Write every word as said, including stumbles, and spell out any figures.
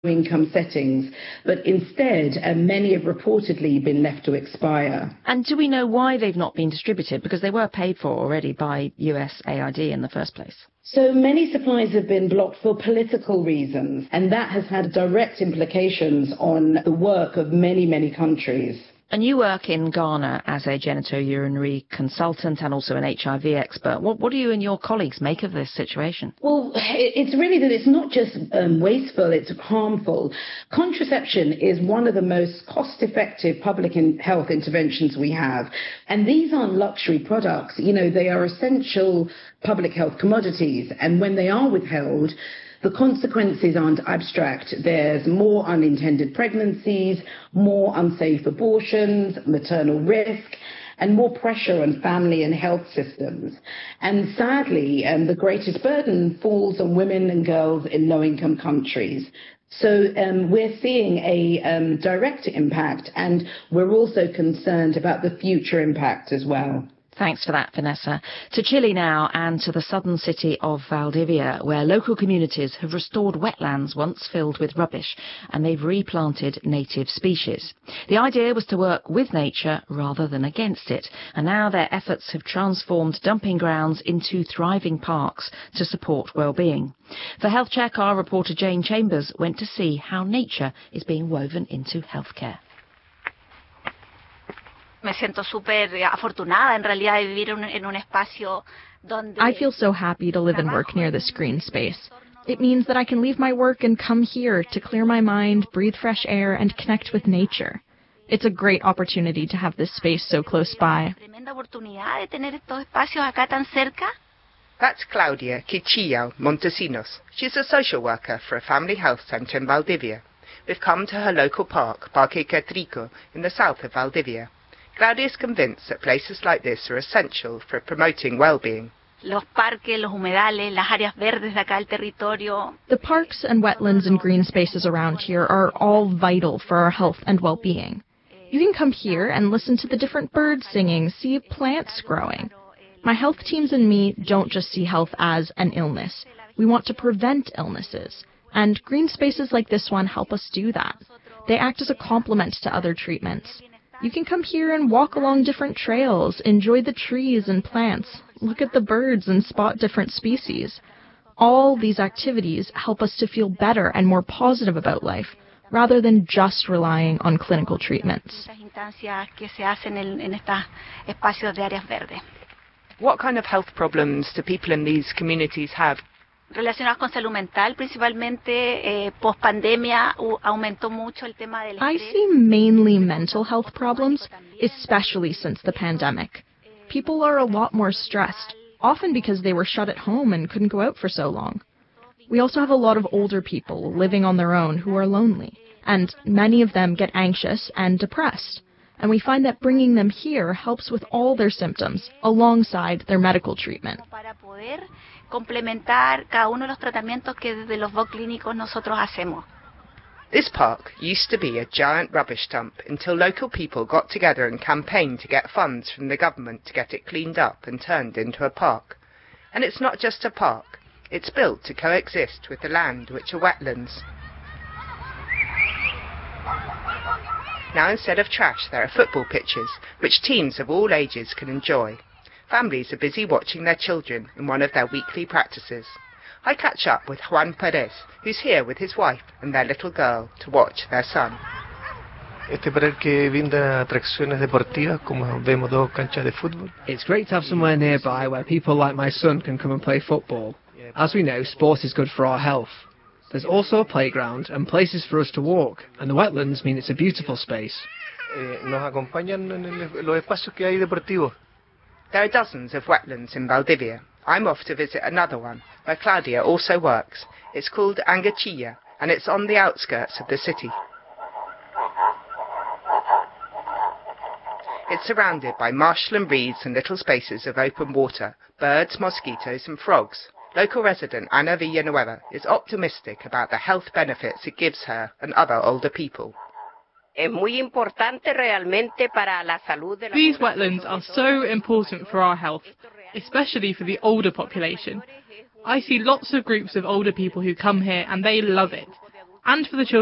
income settings, but instead uh, many have reportedly been left to expire. And do we know why they've not been distributed? Because they were paid for already by U S A I D in the first place. So many supplies have been blocked for political reasons, and that has had direct implications on the work of many, many countries. And you work in Ghana as a genitourinary consultant and also an H I V expert. What, what do you and your colleagues make of this situation? Well, it's really that it's not just um, wasteful, it's harmful. Contraception is one of the most cost-effective public in health interventions we have. And these aren't luxury products. You know, they are essential public health commodities. And when they are withheld, the consequences aren't abstract. There's more unintended pregnancies, more unsafe abortions, maternal risk, and more pressure on family and health systems. And sadly, um, the greatest burden falls on women and girls in low-income countries. So um, we're seeing a um, direct impact, and we're also concerned about the future impact as well. Thanks for that, Vanessa. To Chile now, and to the southern city of Valdivia, where local communities have restored wetlands once filled with rubbish, and they've replanted native species. The idea was to work with nature rather than against it, and now their efforts have transformed dumping grounds into thriving parks to support well-being. For Health Check, our reporter Jane Chambers went to see how nature is being woven into healthcare. Me siento súper afortunada en realidad de vivir en un espacio donde... I feel so happy to live and work near this green space. It means that I can leave my work and come here to clear my mind, breathe fresh air, and connect with nature. It's a great opportunity to have this space so close by. That's Claudia Quichillo Montesinos. She's a social worker for a family health centre in Valdivia. We've come to her local park, Parque Catrico, in the south of Valdivia. Claudia is convinced that places like this are essential for promoting well-being. Los parques, los humedales, las áreas verdes de acá del territorio. The parks and wetlands and green spaces around here are all vital for our health and well-being. You can come here and listen to the different birds singing, see plants growing. My health teams and me don't just see health as an illness. We want to prevent illnesses, and green spaces like this one help us do that. They act as a complement to other treatments. You can come here and walk along different trails, enjoy the trees and plants, look at the birds and spot different species. All these activities help us to feel better and more positive about life, rather than just relying on clinical treatments. What kind of health problems do people in these communities have? Relacionadas con salud mental, principalmente eh, post-pandemia aumentó mucho el tema del estrés. I see mainly mental health problems, especially since the pandemic. People are a lot more stressed, often because they were shut at home and couldn't go out for so long. We also have a lot of older people living on their own who are lonely, and many of them get anxious and depressed. And we find that bringing them here helps with all their symptoms, alongside their medical treatment. Complementar cada uno de los tratamientos que desde los V O C clínicos nosotros hacemos. This park used to be a giant rubbish dump until local people got together and campaigned to get funds from the government to get it cleaned up and turned into a park. And it's not just a park. It's built to coexist with the land, which are wetlands. Now instead of trash, there are football pitches, which teams of all ages can enjoy. Families are busy watching their children in one of their weekly practices. I catch up with Juan Perez, who's here with his wife and their little girl to watch their son. It's great to have somewhere nearby where people like my son can come and play football. As we know, sport is good for our health. There's also a playground and places for us to walk, and the wetlands mean it's a beautiful space. There are dozens of wetlands in Valdivia. I'm off to visit another one, where Claudia also works. It's called Angachilla, and it's on the outskirts of the city. It's surrounded by marshland reeds and little spaces of open water, birds, mosquitoes and frogs. Local resident Ana Villanueva is optimistic about the health benefits it gives her and other older people. These wetlands are so important for our health, especially for the older population. I see lots of groups of older people who come here and they love it. and for the children